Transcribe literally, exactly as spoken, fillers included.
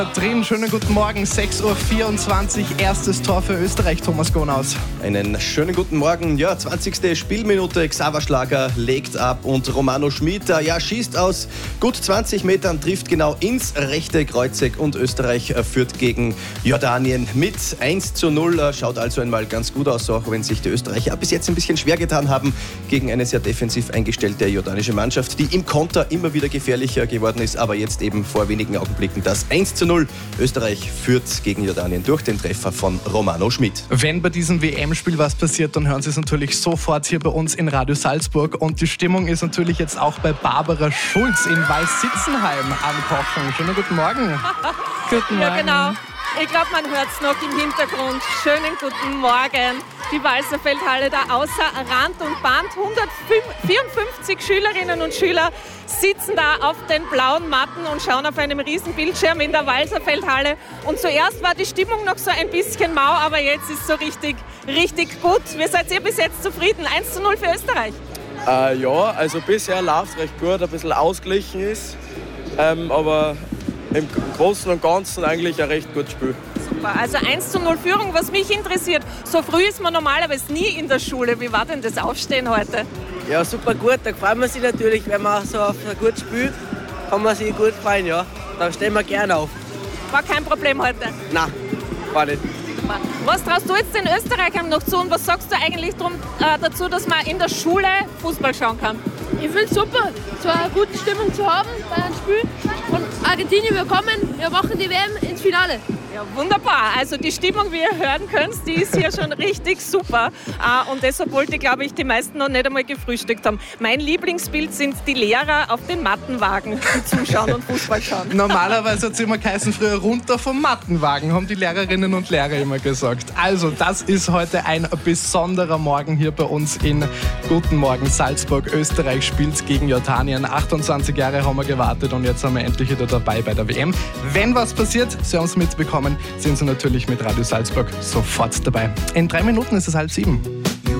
Drin, schönen guten Morgen, sechs Uhr vierundzwanzig, erstes Tor für Österreich, Thomas Gonaus. Einen schönen guten Morgen, ja, zwanzigste Spielminute, Xaver Schlager legt ab und Romano Schmid, ja, schießt aus gut zwanzig Metern, trifft genau ins rechte Kreuzeck und Österreich führt gegen Jordanien mit eins zu null, schaut also einmal ganz gut aus, auch wenn sich die Österreicher bis jetzt ein bisschen schwer getan haben gegen eine sehr defensiv eingestellte jordanische Mannschaft, die im Konter immer wieder gefährlicher geworden ist, aber jetzt eben vor wenigen Augenblicken das eins zu null. Österreich führt gegen Jordanien durch den Treffer von Romano Schmid. Wenn bei diesem W M-Spiel was passiert, dann hören Sie es natürlich sofort hier bei uns in Radio Salzburg. Und die Stimmung ist natürlich jetzt auch bei Barbara Schulz in Weißsitzenheim ankochen. Schönen guten Morgen. Guten Morgen. Ja, genau. Ich glaube, man hört es noch im Hintergrund. Schönen guten Morgen. Die Walserfeldhalle da außer Rand und Band. hundertvierundfünfzig Schülerinnen und Schüler sitzen da auf den blauen Matten und schauen auf einem riesen Bildschirm in der Walserfeldhalle. Und zuerst war die Stimmung noch so ein bisschen mau, aber jetzt ist es so richtig, richtig gut. Wie seid ihr bis jetzt zufrieden? eins zu null für Österreich. Äh, ja, also bisher läuft es recht gut, ein bisschen ausgeglichen ist. Ähm, aber im Großen und Ganzen eigentlich ein recht gutes Spiel. Super, also eins zu null Führung. Was mich interessiert, so früh ist man normalerweise nie in der Schule. Wie war denn das Aufstehen heute? Ja, super gut. Da freut man sich natürlich, wenn man so auf ein gutes Spiel kann man sich gut freuen, ja. Da stehen wir gerne auf. War kein Problem heute? Nein, war nicht. Super. Was traust du jetzt den Österreichern noch zu und was sagst du eigentlich drum, äh, dazu, dass man in der Schule Fußball schauen kann? Ich finde es super, so eine gute Stimmung zu haben bei einem Spiel. Und Argentinien, wir kommen, wir machen die W M ins Finale. Ja, wunderbar. Also die Stimmung, wie ihr hören könnt, die ist hier schon richtig super. Und deshalb wollte, glaube ich, die meisten noch nicht einmal gefrühstückt haben. Mein Lieblingsbild sind die Lehrer auf den Mattenwagen, die zuschauen und Fußball schauen. Normalerweise hat es immer geheißen, früher runter vom Mattenwagen, haben die Lehrerinnen und Lehrer immer gesagt. Also das ist heute ein besonderer Morgen hier bei uns in Guten Morgen Salzburg. Österreich spielt gegen Jordanien. achtundzwanzig Jahre haben wir gewartet und jetzt sind wir endlich wieder dabei bei der W M. Wenn was passiert, Sie haben es mitbekommen, sind Sie natürlich mit Radio Salzburg sofort dabei. In drei Minuten ist es halb sieben.